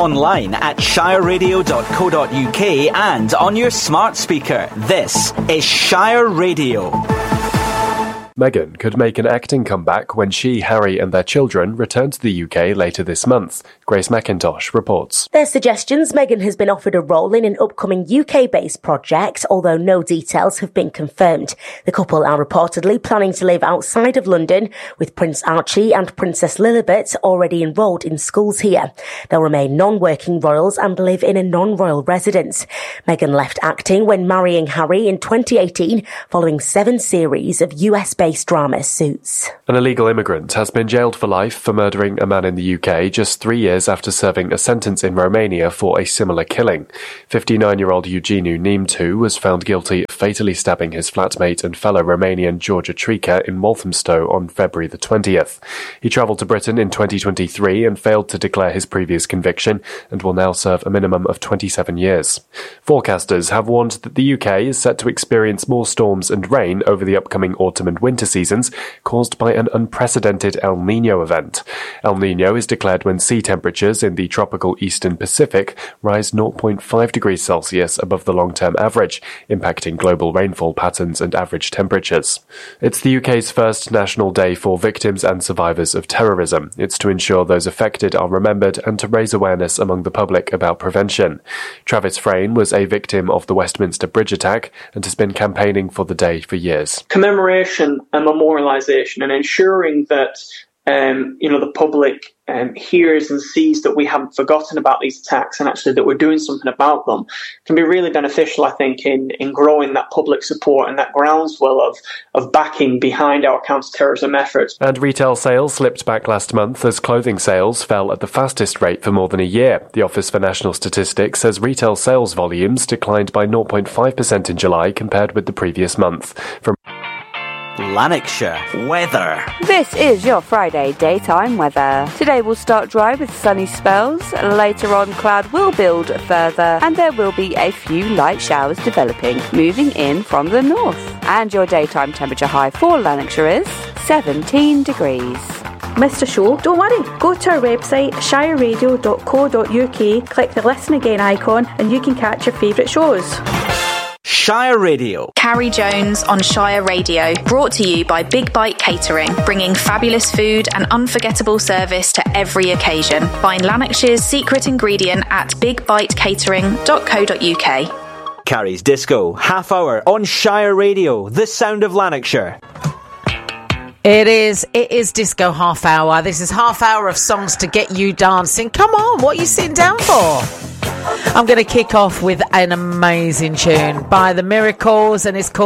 online at shireradio.co.uk and on your smart speaker. This is Shire Radio. Meghan could make an acting comeback when she, Harry and their children return to the UK later this month. Grace McIntosh reports. There's suggestions Meghan has been offered a role in an upcoming UK-based project, although no details have been confirmed. The couple are reportedly planning to live outside of London, with Prince Archie and Princess Lilibet already enrolled in schools here. They'll remain non-working royals and live in a non-royal residence. Meghan left acting when marrying Harry in 2018, following 7 series of US-based drama Suits. An illegal immigrant has been jailed for life for murdering a man in the UK just 3 years after serving a sentence in Romania for a similar killing. 59-year-old Eugeniu Neamtu was found guilty of fatally stabbing his flatmate and fellow Romanian Georgia Trica in Walthamstow on February the 20th. He travelled to Britain in 2023 and failed to declare his previous conviction and will now serve a minimum of 27 years. Forecasters have warned that the UK is set to experience more storms and rain over the upcoming autumn and winter seasons caused by an unprecedented El Niño event. El Niño is declared when sea temperatures in the tropical eastern Pacific rise 0.5 degrees Celsius above the long-term average, impacting global rainfall patterns and average temperatures. It's the UK's first national day for victims and survivors of terrorism. It's to ensure those affected are remembered and to raise awareness among the public about prevention. Travis Frayne was a victim of the Westminster Bridge attack and has been campaigning for the day for years. Commemoration and memorialisation and ensuring that the public hears and sees that we haven't forgotten about these attacks and actually that we're doing something about them can be really beneficial, I think, in growing that public support and that groundswell of backing behind our counter-terrorism efforts. And retail sales slipped back last month as clothing sales fell at the fastest rate for more than a year. The Office for National Statistics says retail sales volumes declined by 0.5% in July compared with the previous month. From Lanarkshire weather. This is your Friday daytime weather. Today will start dry with sunny spells. Later on, cloud will build further and there will be a few light showers developing, moving in from the north. And your daytime temperature high for Lanarkshire is 17 degrees. Missed a show? Don't worry. Go to our website, shireradio.co.uk, click the Listen Again icon and you can catch your favourite shows. Shire Radio. Carrie Jones on Shire Radio, brought to you by Big Bite Catering, bringing fabulous food and unforgettable service to every occasion. Find Lanarkshire's secret ingredient at bigbitecatering.co.uk. Carrie's Disco, half hour on Shire Radio, the sound of Lanarkshire. It is Disco Half Hour. This is half hour of songs to get you dancing. Come on, what are you sitting down for? I'm going to kick off with an amazing tune by The Miracles and it's called